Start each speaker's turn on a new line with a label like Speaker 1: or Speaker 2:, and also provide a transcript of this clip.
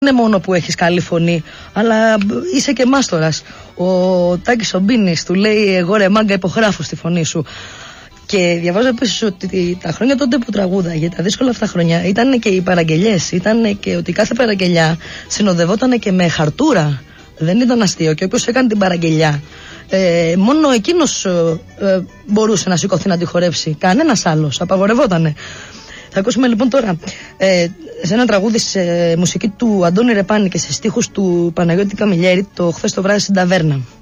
Speaker 1: είναι μόνο που έχεις καλή φωνή, αλλά είσαι και μάστορας. Ο Τάκης ο Μπίνης του λέει: εγώ ρε μάγκα υπογράφω στη φωνή σου. Και διαβάζω επίσης ότι τα χρόνια τότε που τραγούδαγε, τα δύσκολα αυτά χρόνια, ήταν και οι παραγγελιές. Ήταν και ότι κάθε παραγγελιά συνοδευόταν και με χαρτούρα. Δεν ήταν αστείο. Και όποιος έκανε την παραγγελιά, μόνο εκείνος μπορούσε να σηκωθεί να τη χορέψει. Κανένας άλλος. Απαγορευότανε. Θα ακούσουμε λοιπόν τώρα σε ένα τραγούδι σε μουσική του Αντώνη Ρεπάνη και σε στίχους του Παναγιώτη Καμιλιέρη, το «Χθες το βράδυ στην ταβέρνα».